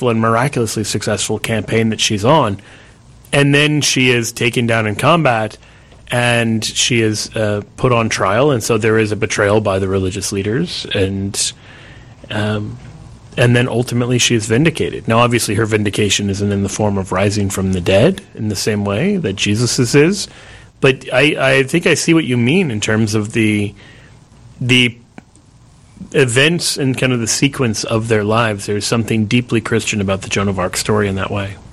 successful and miraculously successful campaign that she's on. And then she is taken down in combat, and she is put on trial, and so there is a betrayal by the religious leaders, and then ultimately she is vindicated. Now, obviously, her vindication isn't in the form of rising from the dead in the same way that Jesus's is, but I think I see what you mean in terms of the events and kind of the sequence of their lives. There's something deeply Christian about the Joan of Arc story in that way.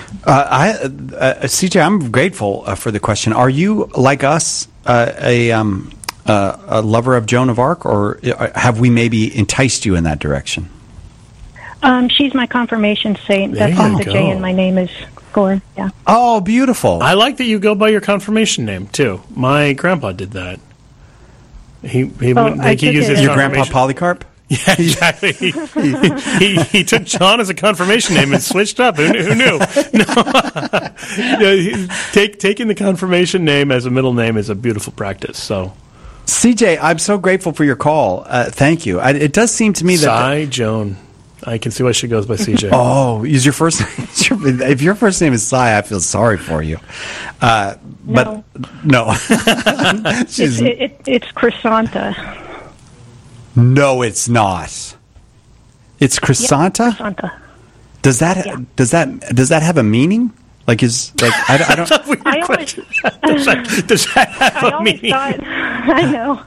CJ, I'm grateful for the question. Are you, like us, a lover of Joan of Arc, or have we maybe enticed you in that direction? She's my confirmation saint. That's on the J, and my name is Gordon. Yeah. Oh, beautiful. I like that you go by your confirmation name, too. My grandpa did that. He uses your grandpa Polycarp? Yeah, exactly. he took John as a confirmation name and switched up. Who knew? No. Taking the confirmation name as a middle name is a beautiful practice. So, CJ, I'm so grateful for your call. Thank you. It does seem to me that Joan. I can see why she goes by CJ. Oh, is your first name? If your first name is Cy, I feel sorry for you. But no, it's Chrysanta. No, it's not. It's Chrysanta. Yeah, Chrysanta. Does that have a meaning? I don't. Does that have a meaning? I know.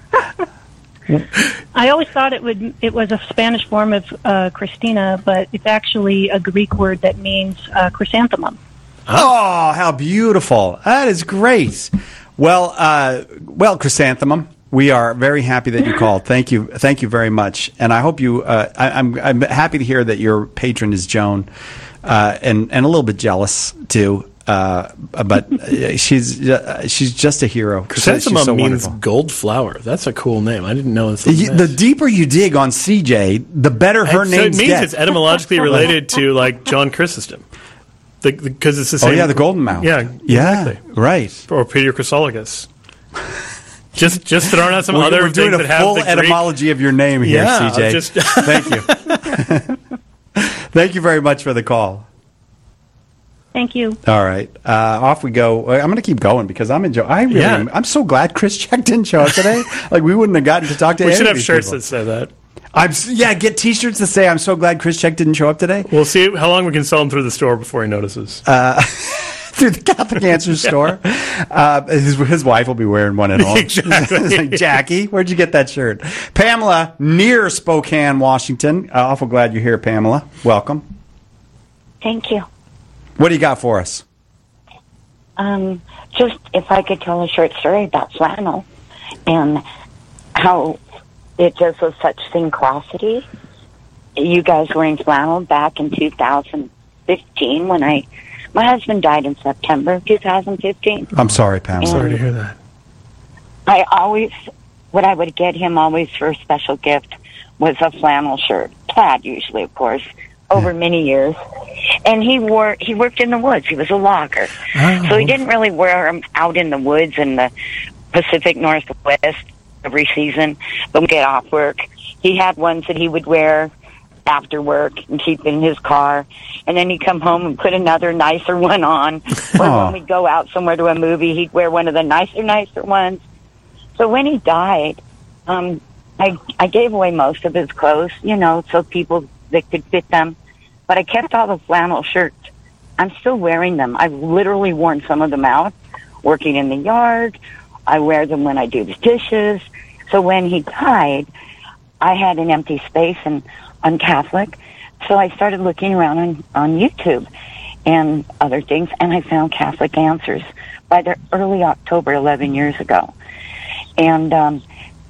I always thought it was a Spanish form of Christina, but it's actually a Greek word that means chrysanthemum. Oh, how beautiful! That is great. Well, chrysanthemum. We are very happy that you called. Thank you very much. And I hope you. I'm happy to hear that your patron is Joan, and a little bit jealous too. But she's just a hero. Chrysanthemum so means wonderful. gold flower. That's a cool name. I didn't know. The deeper you dig on CJ, the better her name gets. It means it's etymologically related to like John Chrysostom, because it's the same. Oh yeah, the golden mouth. Yeah, exactly. Right. Or Peter Chrysologus. Just throwing out some other we're doing things a that full have the etymology of your name here, CJ. Thank you. Thank you very much for the call. Thank you. All right, off we go. I'm going to keep going because I'm enjoying. I'm so glad Chris Check didn't show up today. We wouldn't have gotten to talk to. We should have these shirts people. that say that. Get T-shirts that say "I'm so glad Chris Check didn't show up today." We'll see how long we can sell them through the store before he notices. Through the Catholic Answer store. His wife will be wearing one at home. Exactly. Like, Jackie, where'd you get that shirt? Pamela, near Spokane, Washington. Awful glad you're here, Pamela. Welcome. Thank you. What do you got for us? Just if I could tell a short story about flannel and how it does with such synchronicity. You guys were in flannel back in 2015 when my husband died in September of 2015. I'm sorry, Pam. Sorry to hear that. What I would get him always for a special gift was a flannel shirt, plaid usually, of course, over many years. And he worked in the woods. He was a logger. Oh. So he didn't really wear them out in the woods in the Pacific Northwest every season. But when we get off work, he had ones that he would wear after work and keep in his car, and then he'd come home and put another nicer one on. Or when we'd go out somewhere to a movie, he'd wear one of the nicer ones. So when he died, I gave away most of his clothes, so people that could fit them. But I kept all the flannel shirts. I'm still wearing them. I've literally worn some of them out, working in the yard. I wear them when I do the dishes. So when he died, I had an empty space, and I'm Catholic, so I started looking around on YouTube and other things, and I found Catholic Answers by the early October 11 years ago. And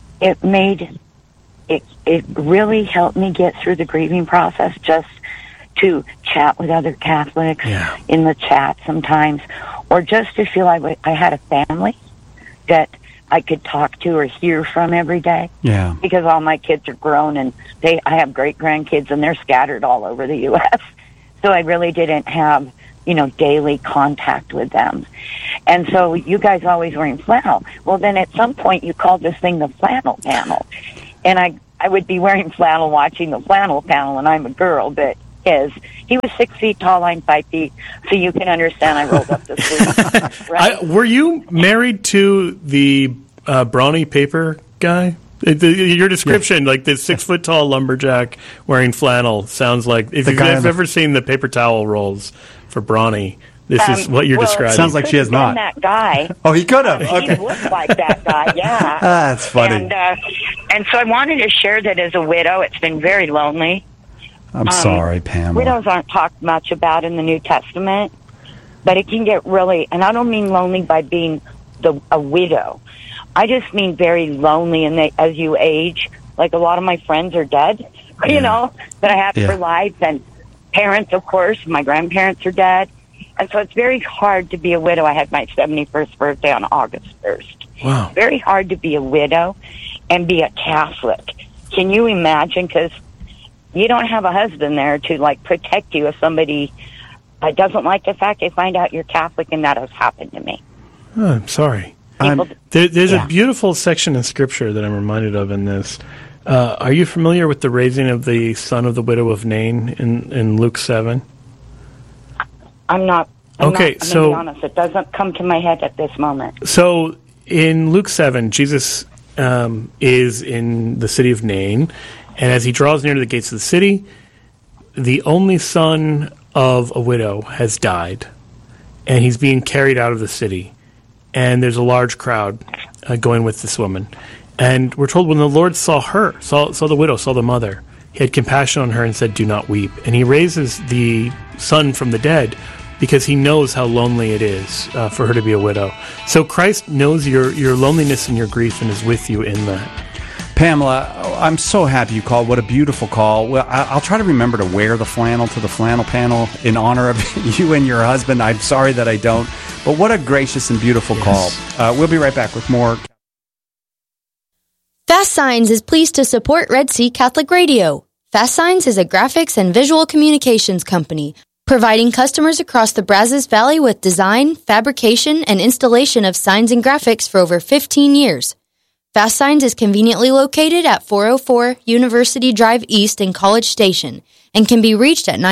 it really helped me get through the grieving process, just to chat with other Catholics in the chat sometimes, or just to feel I had a family that I could talk to or hear from every day. Yeah. Because all my kids are grown, and I have great-grandkids, and they're scattered all over the U.S. So I really didn't have, daily contact with them. And so you guys always wearing flannel. Well, then at some point you called this thing the flannel panel. And I would be wearing flannel watching the flannel panel, and I'm a girl, but his. He was 6 feet tall, I'm 5 feet, so you can understand I rolled up the sleeves. Right? Were you married to the brawny paper guy? Your description, like the 6 foot tall lumberjack wearing flannel, sounds like if you've ever seen the paper towel rolls for Brawny, this is what you're describing. Sounds like she has not. That guy. Oh, he could have. Okay. He looked like that guy. Yeah. That's funny. And so I wanted to share that as a widow, it's been very lonely. I'm sorry, Pamela. Widows aren't talked much about in the New Testament, but it can get really, and I don't mean lonely by being a widow. I just mean very lonely, and as you age, like a lot of my friends are dead, you know, that I have for life, and parents, of course, my grandparents are dead, and so it's very hard to be a widow. I had my 71st birthday on August 1st. Wow. Very hard to be a widow and be a Catholic. Can you imagine? Because you don't have a husband there to, like, protect you if somebody doesn't like the fact they find out you're Catholic, and that has happened to me. Oh, I'm sorry. There's a beautiful section in Scripture that I'm reminded of in this. Are you familiar with the raising of the son of the widow of Nain in Luke 7? I'm not. I'm going to be honest. It doesn't come to my head at this moment. So in Luke 7, Jesus is in the city of Nain, and as he draws near to the gates of the city, the only son of a widow has died, and he's being carried out of the city. And there's a large crowd going with this woman. And we're told when the Lord saw her, saw the widow, saw the mother, he had compassion on her and said, "Do not weep." And he raises the son from the dead because he knows how lonely it is for her to be a widow. So Christ knows your loneliness and your grief and is with you in that. Pamela, I'm so happy you called. What a beautiful call. Well, I'll try to remember to wear the flannel to the flannel panel in honor of you and your husband. I'm sorry that I don't. But what a gracious and beautiful call. We'll be right back with more. Fast Signs is pleased to support Red Sea Catholic Radio. Fast Signs is a graphics and visual communications company, providing customers across the Brazos Valley with design, fabrication, and installation of signs and graphics for over 15 years. Fast Signs is conveniently located at 404 University Drive East in College Station and can be reached at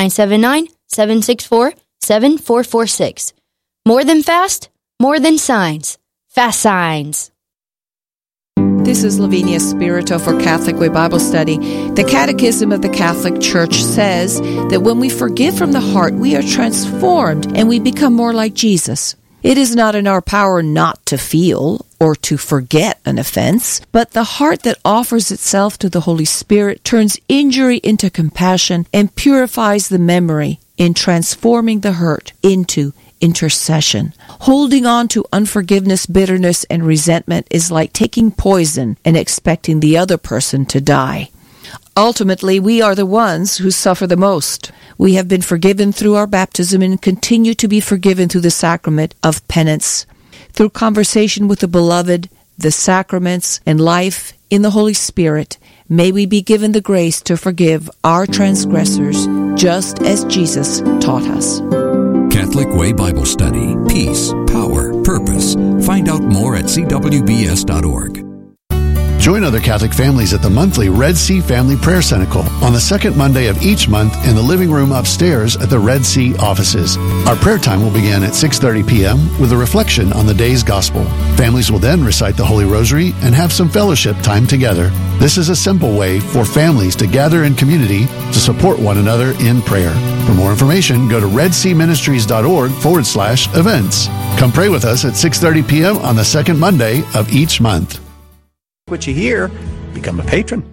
979-764-7446. More than fast, more than signs. Fast Signs. This is Lavinia Spirito for Catholic Way Bible Study. The Catechism of the Catholic Church says that when we forgive from the heart, we are transformed and we become more like Jesus. It is not in our power not to feel or to forget an offense, but the heart that offers itself to the Holy Spirit turns injury into compassion and purifies the memory in transforming the hurt into intercession. Holding on to unforgiveness, bitterness, and resentment is like taking poison and expecting the other person to die. Ultimately, we are the ones who suffer the most. We have been forgiven through our baptism and continue to be forgiven through the sacrament of penance. Through conversation with the beloved, the sacraments, and life in the Holy Spirit, may we be given the grace to forgive our transgressors, just as Jesus taught us. Catholic Way Bible Study. Peace, power, purpose. Find out more at cwbs.org. Join other Catholic families at the monthly Red Sea Family Prayer Cenacle on the second Monday of each month in the living room upstairs at the Red Sea offices. Our prayer time will begin at 6:30 p.m. with a reflection on the day's gospel. Families will then recite the Holy Rosary and have some fellowship time together. This is a simple way for families to gather in community to support one another in prayer. For more information, go to redseaministries.org/events. Come pray with us at 6:30 p.m. on the second Monday of each month. What you hear, become a patron.